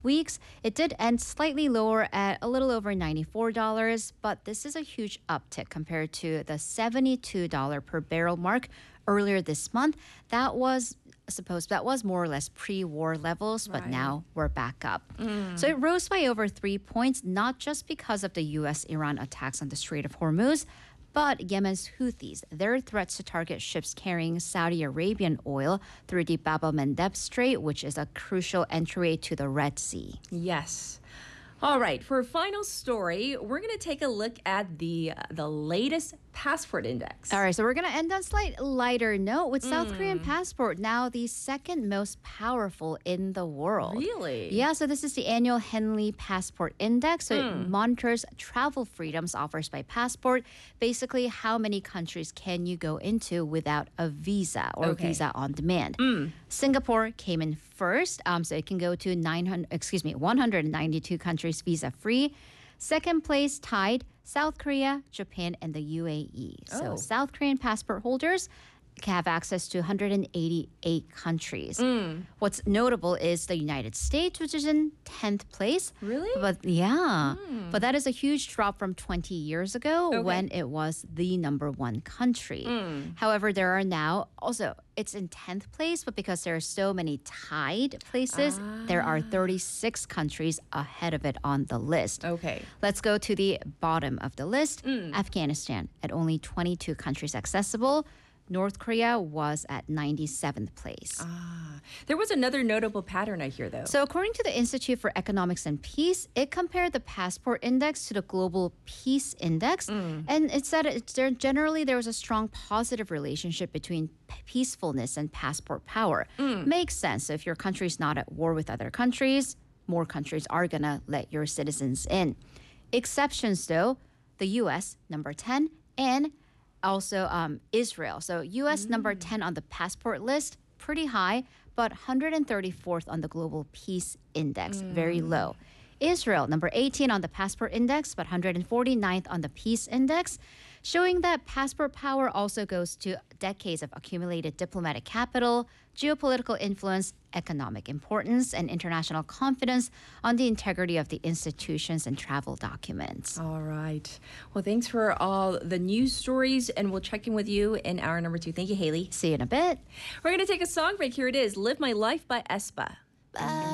weeks. It did end slightly lower at a little over $94, but this is a huge uptick compared to the $72 per barrel mark earlier this month. That was more or less pre-war levels, but Right. now we're back up. So it rose by over 3 points, not just because of the U.S.-Iran attacks on the Strait of Hormuz, but Yemen's Houthis, their threats to target ships carrying Saudi Arabian oil through the Bab el-Mandeb Strait, which is a crucial entryway to the Red Sea. Yes. All right. For a final story, we're going to take a look at the latest passport index. All right, so we're going to end on a slight lighter note with South Korean passport, now the second most powerful in the world. Really? Yeah, so this is the annual Henley Passport Index. So it monitors travel freedoms offered by passport. Basically, how many countries can you go into without a visa or Okay. visa on demand? Singapore came in first, so it can go to 192 countries visa free. Second place tied South Korea, Japan, and the UAE. So Oh. South Korean passport holders can have access to 188 countries. What's notable is the United States, which is in 10th place. Really? But yeah, but that is a huge drop from 20 years ago Okay. when it was the number one country. However, there are now also, it's in 10th place, but because there are so many tied places, there are 36 countries ahead of it on the list. Okay. Let's go to the bottom of the list. Afghanistan at only 22 countries accessible. North Korea was at 97th place. There was another notable pattern I hear, though. So according to the Institute for Economics and Peace, it compared the passport index to the global peace index. And it said generally there was a strong positive relationship between peacefulness and passport power. Makes sense. So if your country's not at war with other countries, more countries are going to let your citizens in. Exceptions, though, the U.S., number 10, and also Israel. So U.S. number 10 on the passport list, pretty high, but 134th on the Global Peace Index, very low. Israel, number 18 on the passport index, but 149th on the peace index, showing that passport power also goes to decades of accumulated diplomatic capital, geopolitical influence, economic importance, and international confidence on the integrity of the institutions and travel documents. All right. Well, thanks for all the news stories, and we'll check in with you in hour number 2. Thank you, Haley. See you in a bit. We're going to take a song break. Here it is, Live My Life by Espa.